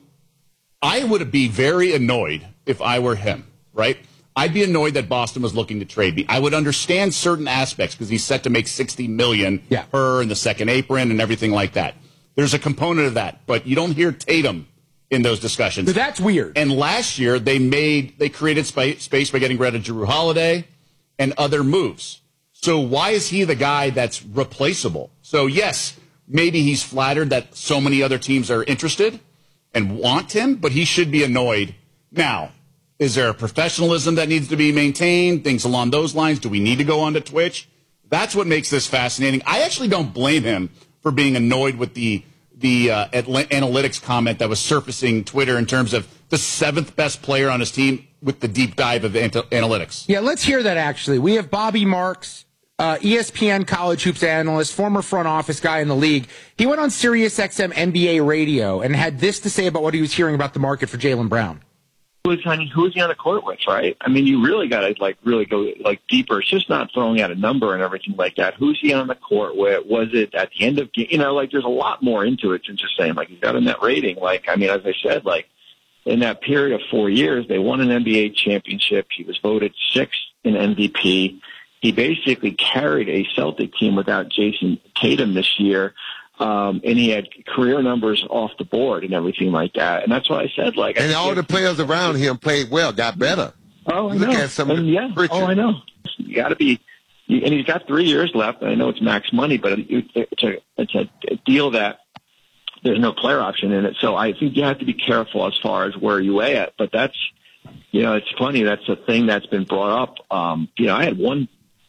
I would be very annoyed if I were him, right? I'd be annoyed that Boston was looking to trade me. I would understand certain aspects because he's set to make $60 million per in the second apron and everything like that. There's a component of that, but you don't hear Tatum in those discussions. But that's weird. And last year they created space by getting rid of Jrue Holiday and other moves. So why is he the guy that's replaceable? So yes, maybe he's flattered that so many other teams are interested and want him, but he should be annoyed. Now, is there a professionalism that needs to be maintained? Things along those lines? Do we need to go onto Twitch? That's what makes this fascinating. I actually don't blame him for being annoyed with the analytics comment that was surfacing Twitter in terms of the 7th best player on his team with the deep dive of analytics. Yeah, let's hear that, actually. We have Bobby Marks, ESPN college hoops analyst, former front office guy in the league. He went on SiriusXM NBA radio and had this to say about what he was hearing about the market for Jaylen Brown. Who's he on the court with, right? I mean, you really got to really go deeper. It's just not throwing out a number and everything like that. Who's he on the court with? Was it at the end of game? There's a lot more into it than just saying he's got a net rating. As I said, in that period of 4 years, they won an NBA championship. He was voted 6th in MVP. He basically carried a Celtic team without Jason Tatum this year. And he had career numbers off the board and everything like that. And that's why I said, and all the players around him played well, got better. Oh, I know. Look at some I know. You got to be, and he's got 3 years left. I know it's max money, but it's a deal that there's no player option in it. So I think you have to be careful as far as where you weigh it. But that's, it's funny. That's a thing that's been brought up. I had one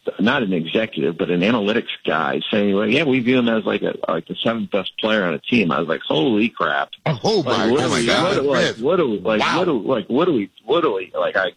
not an executive, but an analytics guy saying, well, yeah, we view him as like the 7th best player on a team. I was like, holy crap. Oh my God. What do we,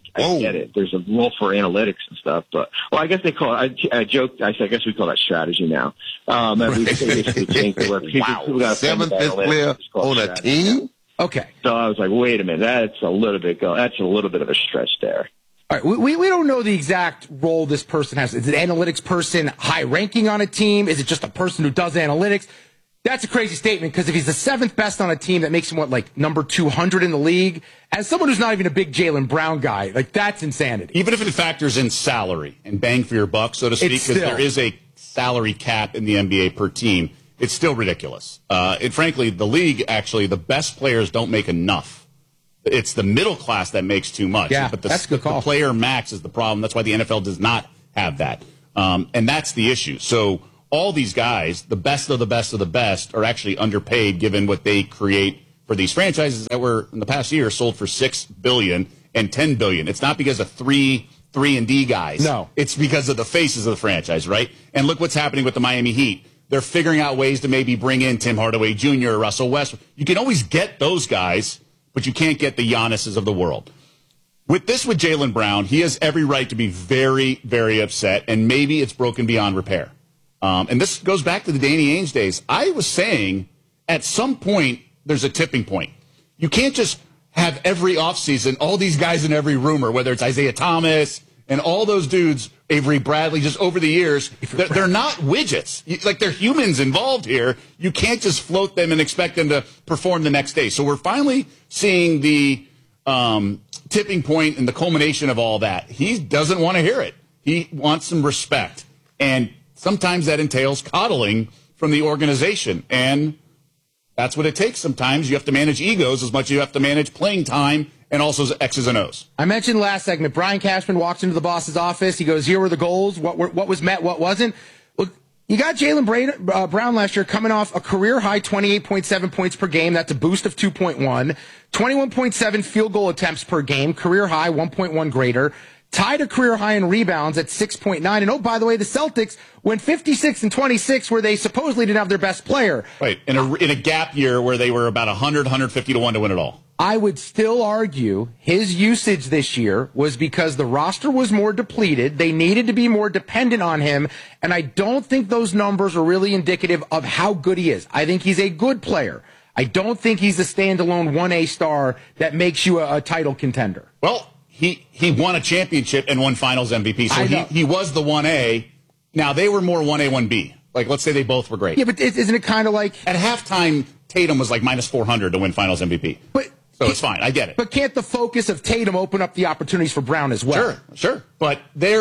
I get it. There's a role for analytics and stuff, but, well, I guess they call it, I joked, I guess we call that strategy now. And we basically changed the word. People got 7th best player on a team? Okay. So I was like, wait a minute, that's a little bit of a stretch there. All right, we don't know the exact role this person has. Is it an analytics person, high ranking on a team? Is it just a person who does analytics? That's a crazy statement, because if he's the 7th best on a team, that makes him, number 200 in the league? As someone who's not even a big Jaylen Brown guy, that's insanity. Even if it factors in salary and bang for your buck, so to speak, because there is a salary cap in the NBA per team, it's still ridiculous. And frankly, the league, actually, the best players don't make enough. It's the middle class that makes too much. Yeah, but that's a good call. The player max is the problem. That's why the NFL does not have that. And that's the issue. So all these guys, the best of the best of the best, are actually underpaid given what they create for these franchises that were, in the past year, sold for $6 billion and $10 billion. It's not because of three and D guys. No. It's because of the faces of the franchise, right? And look what's happening with the Miami Heat. They're figuring out ways to maybe bring in Tim Hardaway Jr. or Russell Westbrook. You can always get those guys, but you can't get the Giannis's of the world. With Jaylen Brown, he has every right to be very, very upset, and maybe it's broken beyond repair. And this goes back to the Danny Ainge days. I was saying at some point there's a tipping point. You can't just have every offseason all these guys in every rumor, whether it's Isaiah Thomas and all those dudes, Avery Bradley, just over the years. They're not widgets. They're humans involved here. You can't just float them and expect them to perform the next day. So we're finally seeing the tipping point and the culmination of all that. He doesn't want to hear it. He wants some respect. And sometimes that entails coddling from the organization. And that's what it takes sometimes. You have to manage egos as much as you have to manage playing time and also X's and O's. I mentioned last segment, Brian Cashman walks into the boss's office. He goes, here were the goals. What was met, what wasn't. Well, you got Jaylen Brown last year coming off a career-high 28.7 points per game. That's a boost of 2.1. 21.7 field goal attempts per game, career-high 1.1 greater. Tied a career high in rebounds at 6.9. And oh, by the way, the Celtics went 56-26, where they supposedly didn't have their best player. Right, in a gap year where they were about 100, 150 to 1 to win it all. I would still argue his usage this year was because the roster was more depleted. They needed to be more dependent on him. And I don't think those numbers are really indicative of how good he is. I think he's a good player. I don't think he's a standalone 1A star that makes you a title contender. Well, He won a championship and won Finals MVP, so he was the 1A. Now, they were more 1A, 1B. Let's say they both were great. Yeah, but isn't it kind of like... At halftime, Tatum was minus 400 to win Finals MVP. So it's fine. I get it. But can't the focus of Tatum open up the opportunities for Brown as well? Sure. But they're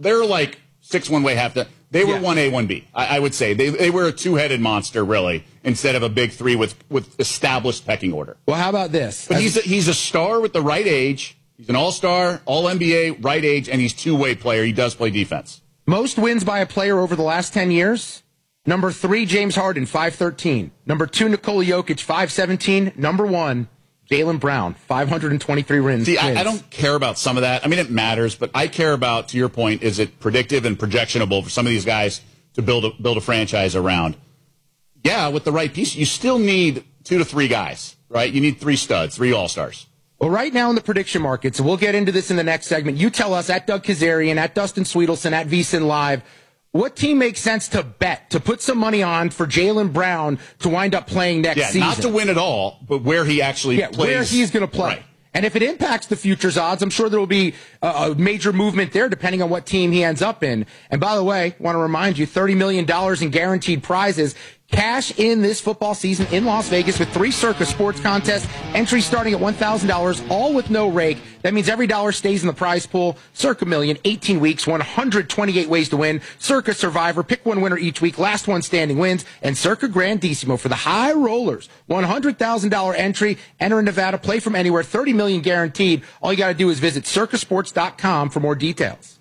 6 one-way halftime. They were 1A, 1B. I would say. They were a two-headed monster, really, instead of a big three with established pecking order. Well, how about this? But he's a star with the right age. He's an all-star, all-NBA, right age, and he's two-way player. He does play defense. Most wins by a player over the last 10 years? Number 3, James Harden, 513. Number 2, Nikola Jokic, 517. Number 1, Jaylen Brown, 523 wins. See, I don't care about some of that. I mean, it matters, but I care about, to your point, is it predictive and projectionable for some of these guys to build a franchise around? Yeah, with the right piece, you still need 2 to 3 guys, right? You need 3 studs, 3 all-stars. Well, right now in the prediction market, so we'll get into this in the next segment. You tell us at Doug Kazarian, at Dustin Sweetelson, at VSiN Live, what team makes sense to bet, to put some money on for Jaylen Brown to wind up playing next season? Not to win it all, but where he actually plays. Where he's going to play. Right. And if it impacts the futures odds, I'm sure there will be a major movement there depending on what team he ends up in. And by the way, I want to remind you, $30 million in guaranteed prizes. Cash in this football season in Las Vegas with 3 Circa sports contests. Entry starting at $1,000, all with no rake. That means every dollar stays in the prize pool. Circa Million, 18 weeks, 128 ways to win. Circa Survivor, pick one winner each week. Last one standing wins. And Circa Grandissimo for the high rollers. $100,000 entry. Enter in Nevada. Play from anywhere. $30 million guaranteed. All you got to do is visit circasports.com for more details.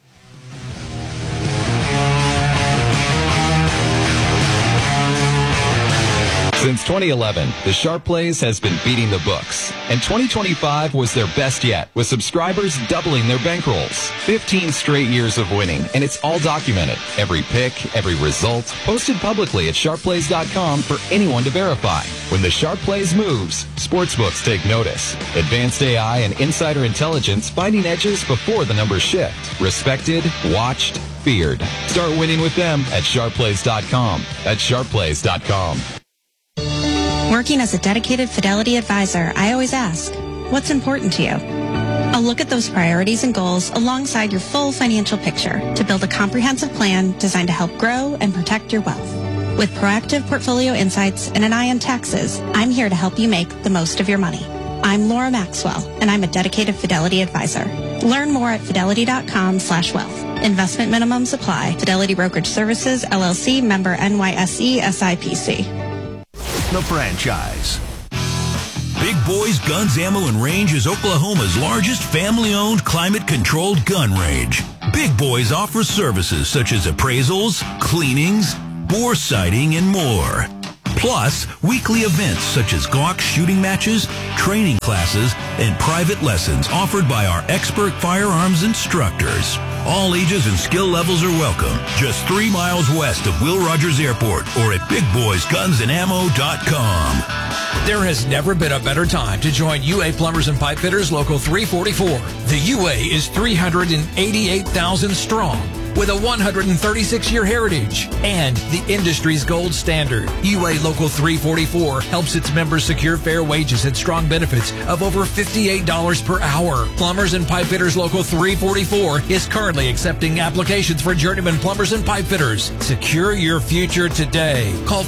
Since 2011, the Sharp Plays has been beating the books, and 2025 was their best yet, with subscribers doubling their bankrolls. 15 straight years of winning, and it's all documented. Every pick, every result, posted publicly at sharpplays.com for anyone to verify. When the Sharp Plays moves, sportsbooks take notice. Advanced AI and insider intelligence finding edges before the numbers shift. Respected, watched, feared. Start winning with them at sharpplays.com. That's sharpplays.com. Working as a dedicated Fidelity advisor, I always ask, what's important to you? I'll look at those priorities and goals alongside your full financial picture to build a comprehensive plan designed to help grow and protect your wealth. With proactive portfolio insights and an eye on taxes, I'm here to help you make the most of your money. I'm Laura Maxwell, and I'm a dedicated Fidelity advisor. Learn more at fidelity.com/wealth. Investment minimums apply. Fidelity Brokerage Services, LLC, member NYSE, SIPC. The franchise. Big Boys Guns, Ammo, and Range is Oklahoma's largest family-owned, climate-controlled gun range. Big Boys offers services such as appraisals, cleanings, bore sighting, and more. Plus, weekly events such as Glock shooting matches, training classes, and private lessons offered by our expert firearms instructors. All ages and skill levels are welcome. Just 3 miles west of Will Rogers Airport or at BigBoysGunsAndAmmo.com. There has never been a better time to join UA Plumbers and Pipe Fitters Local 344. The UA is 388,000 strong with a 136-year heritage and the industry's gold standard. UA Local 344 helps its members secure fair wages and strong benefits of over $58 per hour. Plumbers and Pipe Fitters Local 344 is currently accepting applications for journeyman plumbers and pipe fitters. Secure your future today. Call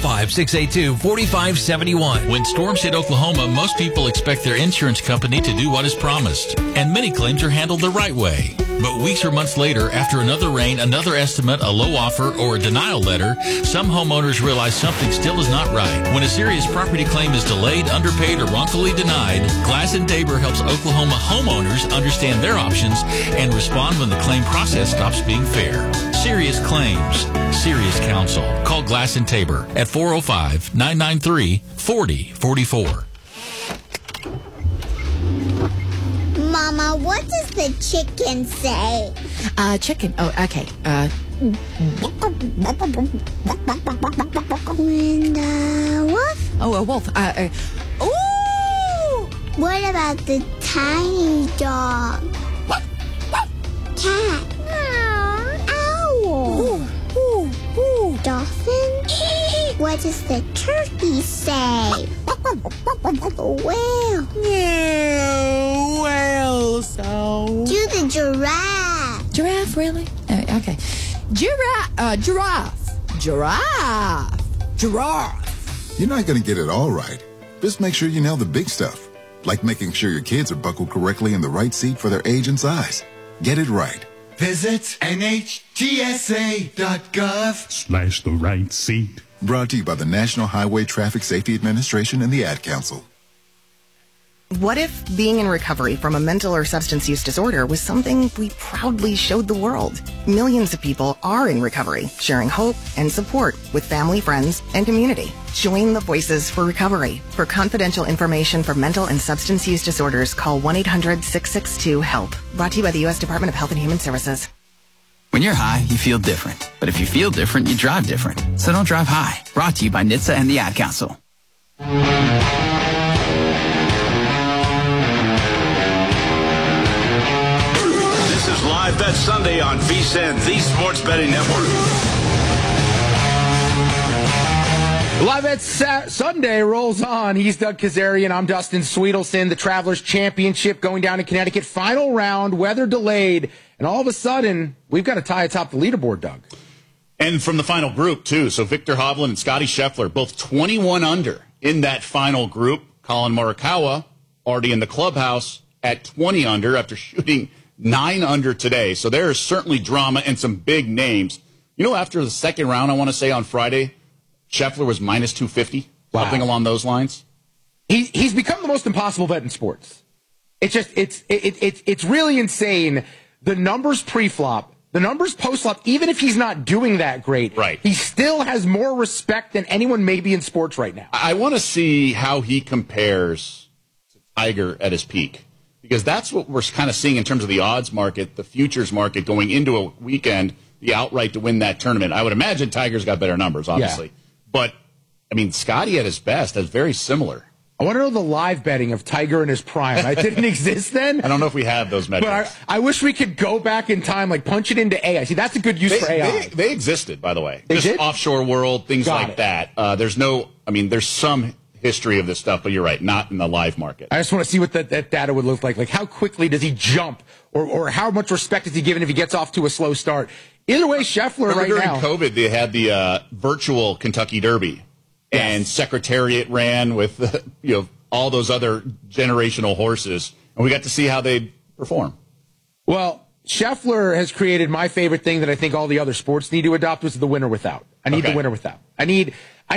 405-682-4571. When storms hit Oklahoma, most people expect their insurance company to do what is promised, and many claims are handled the right way. But weeks or months later, after another rain, another estimate, a low offer, or a denial letter, some homeowners realize something still is not right. When a serious property claim is delayed, underpaid, or wrongfully denied, Glass & Tabor helps Oklahoma homeowners understand their options and respond when the claim process stops being fair. Serious claims, serious counsel. Call Glass & Tabor at 405-993-4044. Mama, what does the chicken say? Chicken. Oh, okay. And wolf? Oh, a wolf. Ooh! What about the tiny dog? Cat? Owl? Dolphin? What does the turkey say? Whale? Whale, so... Do the giraffe. Giraffe, really? Okay. Giraffe. Giraffe. You're not going to get it all right. Just make sure you nail the big stuff, like making sure your kids are buckled correctly in the right seat for their age and size. Get it right. Visit NHTSA.gov/the right seat. Brought to you by the National Highway Traffic Safety Administration and the Ad Council. What if being in recovery from a mental or substance use disorder was something we proudly showed the world? Millions of people are in recovery, sharing hope and support with family, friends, and community. Join the Voices for Recovery. For confidential information for mental and substance use disorders, call 1-800-662-HELP. Brought to you by the U.S. Department of Health and Human Services. When you're high, you feel different. But if you feel different, you drive different. So don't drive high. Brought to you by NHTSA and the Ad Council. This is Live Bet Sunday on VSiN, the Sports Betting Network. Live Bet Sunday rolls on. He's Doug Kazarian. I'm Dustin Sweetelson. The Travelers Championship going down in Connecticut. Final round, weather delayed. And all of a sudden, we've got a tie atop the leaderboard, Doug. And from the final group, too. So Victor Hovland and Scotty Scheffler, both 21 under in that final group. Colin Morikawa already in the clubhouse at 20 under after shooting 9 under today. So there is certainly drama and some big names. You know, after the second round, I want to say on Friday, Scheffler was minus 250, something along those lines. He's become the most impossible bet in sports. It's just it's really insane. The numbers pre-flop The numbers post up, even if he's not doing that great. Right. He still has more respect than anyone maybe in sports right now. I want to see how he compares to Tiger at his peak, because that's what we're kind of seeing in terms of the odds market, the futures market going into a weekend, the outright to win that tournament. I would imagine Tiger's got better numbers, obviously. Yeah. But, I mean, Scotty at his best is very similar. I want to know the live betting of Tiger in his prime. It didn't exist then. I don't know if we have those metrics. But I wish we could go back in time, like punch it into AI. See, that's a good use for AI. They existed, by the way. They Just did? Offshore world, things like that. There's some history of this stuff, but you're right, not in the live market. I just want to see what that data would look like. Like, how quickly does he jump? Or how much respect is he given if he gets off to a slow start? Either way, Scheffler right now. During COVID, they had the virtual Kentucky Derby. Yes. And Secretariat ran with, all those other generational horses, and we got to see how they perform. Well, Scheffler has created my favorite thing that I think all the other sports need to adopt, was the winner without. I need the winner without. I need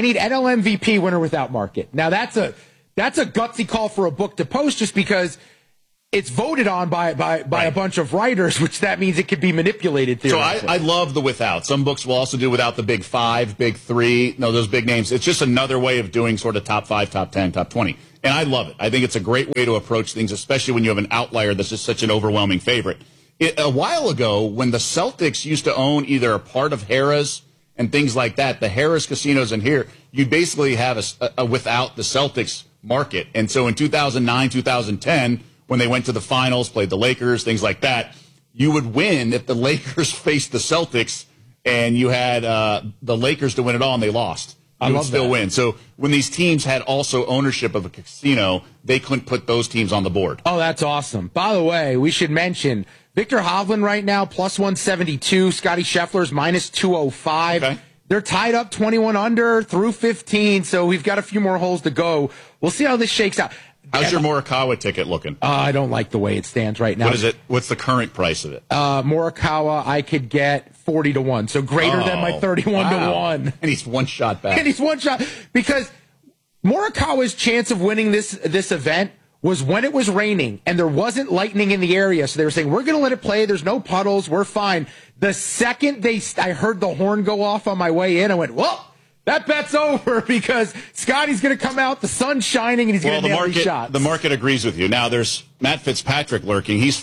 NL MVP winner without market. Now that's a gutsy call for a book to post, just because it's voted on by a bunch of writers, which that means it could be manipulated theoretically. So I love the without. Some books will also do without the big 5, big 3, those big names. It's just another way of doing sort of top 5, top 10, top 20. And I love it. I think it's a great way to approach things, especially when you have an outlier that's just such an overwhelming favorite. A while ago, when the Celtics used to own either a part of Harrah's and things like that, the Harrah's casinos in here, you basically have a without the Celtics market. And so in 2009, 2010, when they went to the finals, played the Lakers, things like that, you would win if the Lakers faced the Celtics and you had the Lakers to win it all and they lost. You would still win. So when these teams had also ownership of a casino, they couldn't put those teams on the board. Oh, that's awesome. By the way, we should mention Victor Hovland right now, plus 172. Scotty Scheffler's minus 205. Okay. They're tied up 21 under through 15, so we've got a few more holes to go. We'll see how this shakes out. How's your Morikawa ticket looking? I don't like the way it stands right now. What is it? What's the current price of it? Morikawa, I could get 40-1, so greater than my 31-1. And he's one shot back. And he's one shot, because Morikawa's chance of winning this event was when it was raining and there wasn't lightning in the area. So they were saying, we're going to let it play. There's no puddles. We're fine. The second I heard the horn go off on my way in, I went, well, that bet's over, because Scotty's going to come out, the sun's shining, and he's going to nail these shots. The market agrees with you. Now, there's Matt Fitzpatrick lurking. He's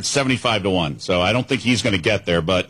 575-1, so I don't think he's going to get there, but,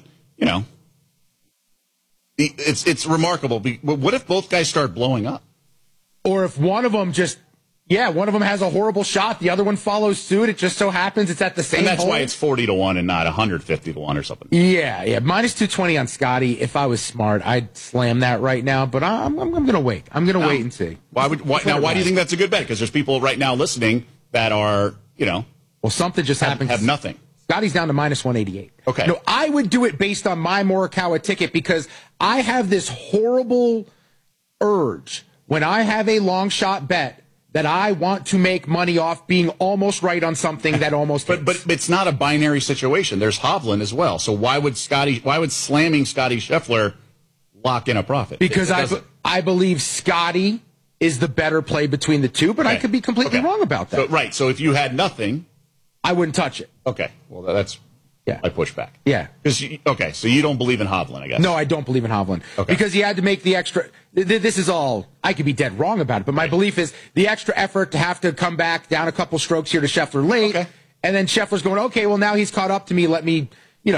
it's remarkable. What if both guys start blowing up? Or if one of them one of them has a horrible shot, the other one follows suit. It just so happens it's at the same And that's hole. why it's 40-1 and not 150-1 or something. Yeah. Minus 220 on Scotty. If I was smart, I'd slam that right now, but I'm going to wait. I'm going to wait and see. Why do you think that's a good bet? Because there's people right now listening that are, well, something just happens. Have nothing. Scotty's down to minus 188. Okay. No, I would do it based on my Morikawa ticket, because I have this horrible urge when I have a long shot bet that I want to make money off being almost right on something that almost hits. But it's not a binary situation. There's Hovland as well. So why would slamming Scotty Scheffler lock in a profit? Because I believe Scotty is the better play between the two, but I could be completely wrong about that. So if you had nothing, I wouldn't touch it. Okay. Well, that's I push back. Yeah. So you don't believe in Hovland, I guess. No, I don't believe in Hovland. Okay. Because he had to make the extra. This is all. I could be dead wrong about it, but my belief is the extra effort to have to come back down a couple strokes here to Scheffler late. Okay. And then Scheffler's going, okay, well, now he's caught up to me. Let me,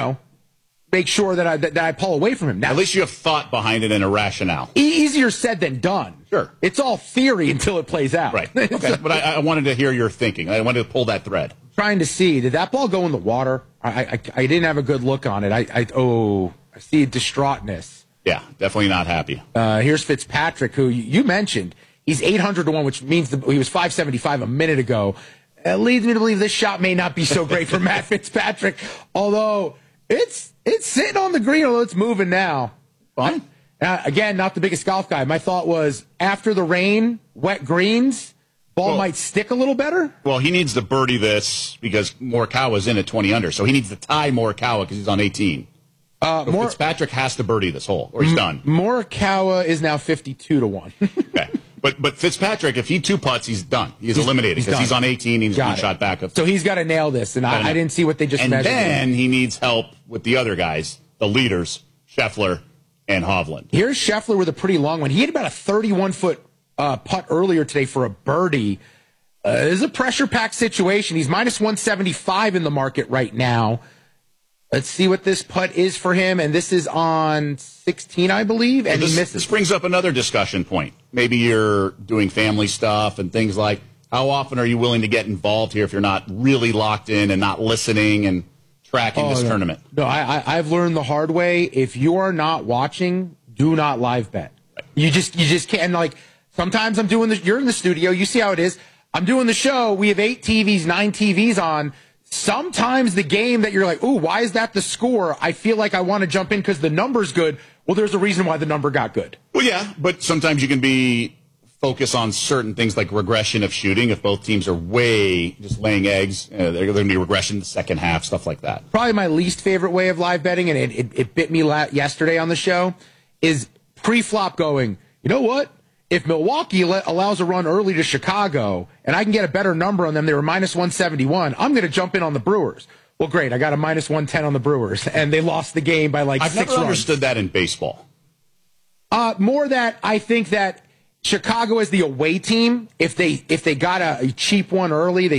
make sure that I pull away from him. Now, at least you have thought behind it and a rationale. Easier said than done. Sure. It's all theory until it plays out. Right. Okay. But I wanted to hear your thinking. I wanted to pull that thread. Trying to see, did that ball go in the water? I didn't have a good look on it. I see distraughtness. Yeah, definitely not happy. Here's Fitzpatrick, who you mentioned. He's 800-1, which means he was 575 a minute ago. Leads me to believe this shot may not be so great for Matt Fitzpatrick, although it's sitting on the green, although it's moving now. Fine. Again, not the biggest golf guy. My thought was, after the rain, wet greens, ball might stick a little better. Well, he needs to birdie this because Morikawa's in at 20 under, so he needs to tie Morikawa because he's on 18. Fitzpatrick has to birdie this hole, or he's done. Morikawa is now 52-1. Okay. But Fitzpatrick, if he 2-putts, he's done. He's eliminated because he's on 18. He's one shot back. So he's got to nail this, and I didn't see what they just measured. And then he needs help with the other guys, the leaders, Scheffler and Hovland. Here's Scheffler with a pretty long one. He had about a 31-foot putt earlier today for a birdie. This is a pressure-packed situation. He's minus 175 in the market right now. Let's see what this putt is for him, and this is on 16, I believe, and he misses. This brings up another discussion point. Maybe you're doing family stuff and things like, how often are you willing to get involved here if you're not really locked in and not listening and tracking this tournament? No, I've learned the hard way. If you are not watching, do not live bet. Right. You just can't. And like, sometimes I'm doing this. You're in the studio. You see how it is. I'm doing the show. We have 8 TVs, 9 TVs on. Sometimes the game that you're like, ooh, why is that the score? I feel like I want to jump in because the number's good. Well, there's a reason why the number got good. Well, yeah, but sometimes you can be focused on certain things like regression of shooting. If both teams are way just laying eggs, they're going to be regression in the second half, stuff like that. Probably my least favorite way of live betting, and it bit me yesterday on the show, is pre-flop going, you know what? If Milwaukee allows a run early to Chicago and I can get a better number on them, they were minus 171, I'm going to jump in on the Brewers. Well, great. I got a minus 110 on the Brewers, and they lost the game by like 6 runs. I've never understood that in baseball. More that I think that Chicago is the away team. If they got a cheap one early, they